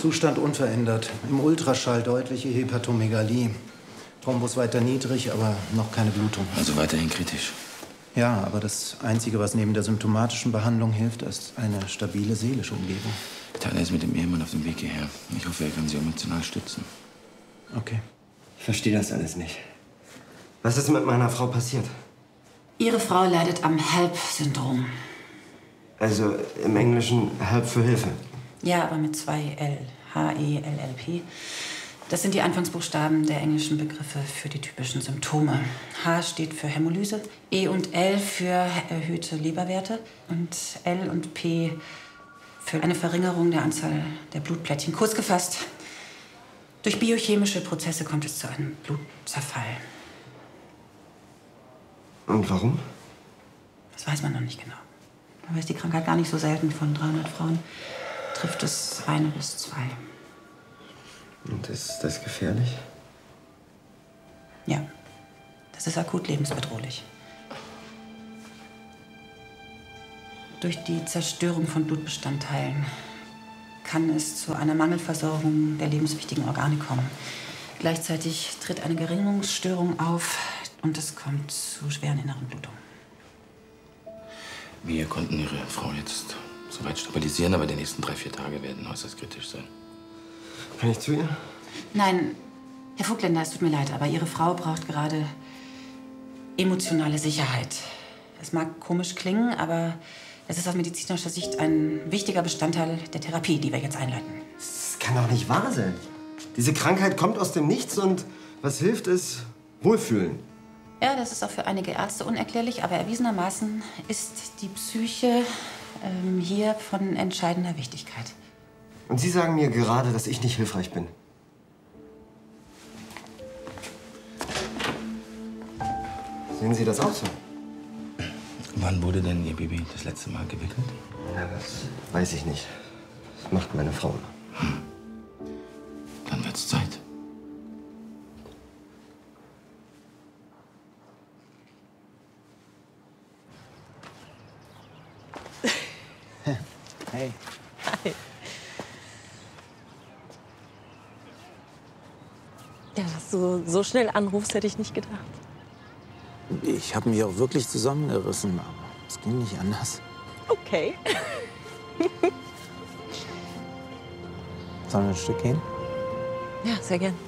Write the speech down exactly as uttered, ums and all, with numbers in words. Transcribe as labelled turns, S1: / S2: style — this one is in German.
S1: Zustand unverändert. Im Ultraschall deutliche Hepatomegalie. Thrombus weiter niedrig, aber noch keine Blutung.
S2: Also weiterhin kritisch.
S1: Ja, aber das Einzige, was neben der symptomatischen Behandlung hilft, ist eine stabile seelische Umgebung.
S2: Thalia ist mit dem Ehemann auf dem Weg hierher. Ich hoffe, er kann sie emotional stützen.
S1: Okay.
S3: Ich verstehe das alles nicht. Was ist mit meiner Frau passiert?
S4: Ihre Frau leidet am HELP-Syndrom.
S3: Also im Englischen Help für Hilfe.
S4: Ja, aber mit zwei L. H E L L P. Das sind die Anfangsbuchstaben der englischen Begriffe für die typischen Symptome. H steht für Hämolyse, E und L für erhöhte Leberwerte und L und P für eine Verringerung der Anzahl der Blutplättchen. Kurz gefasst, durch biochemische Prozesse kommt es zu einem Blutzerfall.
S3: Und warum?
S4: Das weiß man noch nicht genau. Aber ist die Krankheit gar nicht so selten. Von dreihundert Frauen trifft es eine bis zwei.
S3: Und ist das gefährlich?
S4: Ja, das ist akut lebensbedrohlich. Durch die Zerstörung von Blutbestandteilen kann es zu einer Mangelversorgung der lebenswichtigen Organe kommen. Gleichzeitig tritt eine Gerinnungsstörung auf und es kommt zu schweren inneren Blutungen.
S2: Wir konnten Ihre Frau jetzt soweit stabilisieren, aber die nächsten drei, vier Tage werden äußerst kritisch sein.
S3: Kann ich zu ihr?
S4: Nein, Herr Vogtländer, es tut mir leid, aber Ihre Frau braucht gerade emotionale Sicherheit. Es mag komisch klingen, aber es ist aus medizinischer Sicht ein wichtiger Bestandteil der Therapie, die wir jetzt einleiten.
S3: Das kann doch nicht wahr sein. Diese Krankheit kommt aus dem Nichts und was hilft, ist Wohlfühlen.
S4: Ja, das ist auch für einige Ärzte unerklärlich, aber erwiesenermaßen ist die Psyche ähm, hier von entscheidender Wichtigkeit.
S3: Und Sie sagen mir gerade, dass ich nicht hilfreich bin. Sehen Sie das auch so?
S2: Wann wurde denn Ihr Baby das letzte Mal gewickelt?
S3: Ja, das weiß ich nicht. Das macht meine Frau.
S2: Hm. Dann wird's Zeit.
S1: Hey.
S5: Hi. Ja, dass du so schnell anrufst, hätte ich nicht gedacht.
S1: Ich habe mich auch wirklich zusammengerissen, aber es ging nicht anders.
S5: Okay.
S1: Sollen wir ein Stück gehen?
S5: Ja, sehr gern.